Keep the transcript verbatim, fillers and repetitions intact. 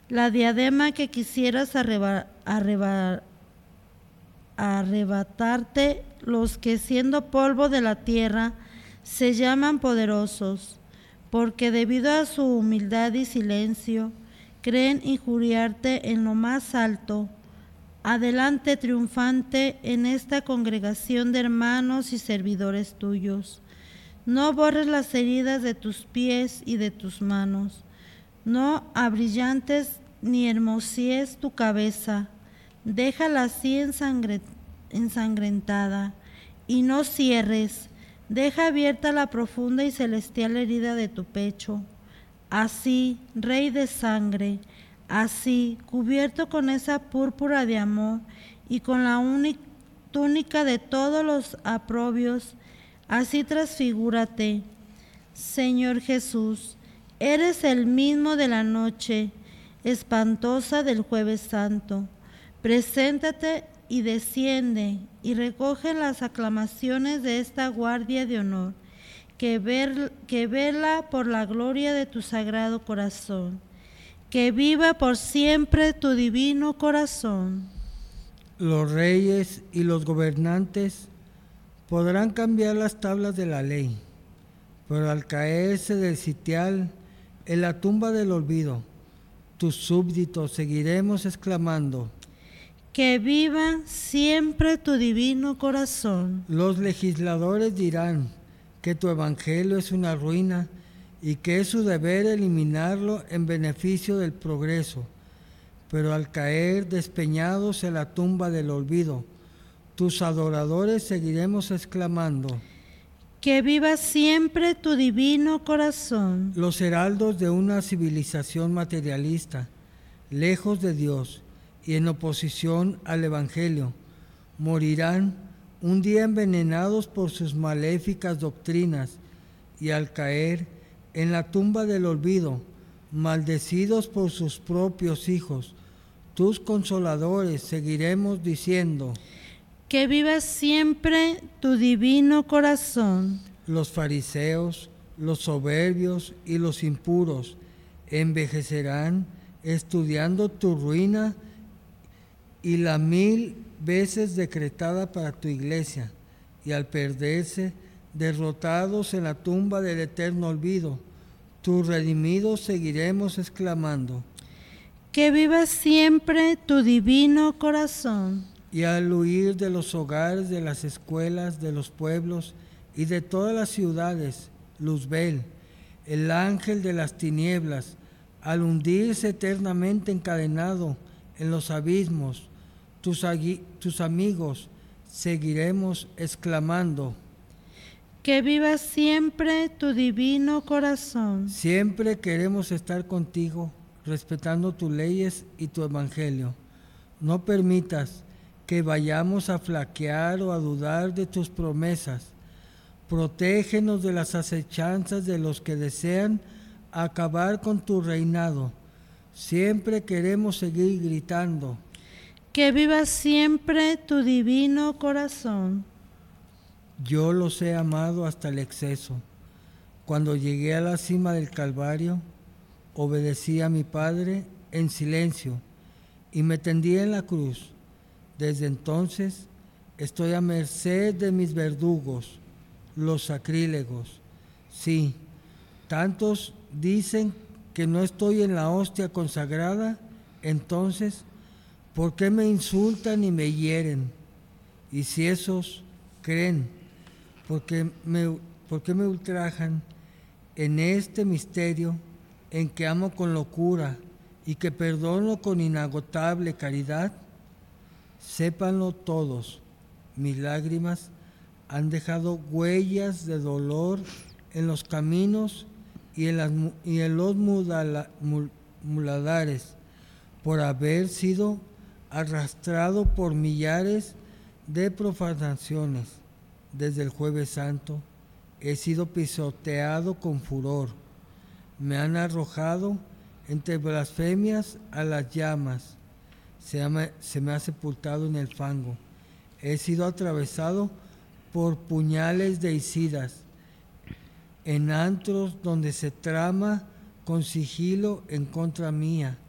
La diadema que quisieras arreba, arreba, arrebatarte los que siendo polvo de la tierra se llaman poderosos, porque debido a su humildad y silencio creen injuriarte en lo más alto. Adelante triunfante en esta congregación de hermanos y servidores tuyos. No borres las heridas de tus pies y de tus manos. No abrillantes ni hermosíes tu cabeza. Déjala así ensangre, ensangrentada y no cierres. Deja abierta la profunda y celestial herida de tu pecho. Así, Rey de sangre, así, cubierto con esa púrpura de amor y con la única túnica de todos los aprobios, así transfigúrate. Señor Jesús, eres el mismo de la noche espantosa del Jueves Santo. Preséntate y desciende y recoge las aclamaciones de esta guardia de honor, que, ver, que vela por la gloria de tu sagrado corazón. Que viva por siempre tu divino corazón. Los reyes y los gobernantes podrán cambiar las tablas de la ley, pero al caerse del sitial en la tumba del olvido, tus súbditos seguiremos exclamando: que viva siempre tu divino corazón. Los legisladores dirán que tu evangelio es una ruina y que es su deber eliminarlo en beneficio del progreso, pero al caer despeñados en la tumba del olvido, tus adoradores seguiremos exclamando: que viva siempre tu divino corazón. Los heraldos de una civilización materialista, lejos de Dios y en oposición al Evangelio, morirán un día envenenados por sus maléficas doctrinas y al caer en la tumba del olvido, maldecidos por sus propios hijos, tus consoladores seguiremos diciendo: que viva siempre tu divino corazón. Los fariseos, los soberbios y los impuros envejecerán estudiando tu ruina y la mil veces decretada para tu iglesia, y al perderse, derrotados en la tumba del eterno olvido, tus redimidos seguiremos exclamando: que viva siempre tu divino corazón. Y al huir de los hogares, de las escuelas, de los pueblos y de todas las ciudades, Luzbel, el ángel de las tinieblas, al hundirse eternamente encadenado en los abismos, tus, tus amigos seguiremos exclamando: que viva siempre tu divino corazón. Siempre queremos estar contigo, respetando tus leyes y tu evangelio. No permitas que vayamos a flaquear o a dudar de tus promesas. Protégenos de las acechanzas de los que desean acabar con tu reinado. Siempre queremos seguir gritando: que viva siempre tu divino corazón. Yo los he amado hasta el exceso. Cuando llegué a la cima del Calvario, obedecí a mi Padre en silencio y me tendí en la cruz. Desde entonces estoy a merced de mis verdugos, los sacrílegos. Sí, tantos dicen que no estoy en la hostia consagrada, entonces, ¿por qué me insultan y me hieren? Y si esos creen, ¿por qué me, por qué me ultrajan en este misterio en que amo con locura y que perdono con inagotable caridad? Sépanlo todos, mis lágrimas han dejado huellas de dolor en los caminos y en, las, y en los mudala, mul, muladares, por haber sido arrastrado por millares de profanaciones. Desde el Jueves Santo he sido pisoteado con furor. Me han arrojado entre blasfemias a las llamas. Se me, se me ha sepultado en el fango. He sido atravesado por puñales deicidas, en antros donde se trama con sigilo en contra mía,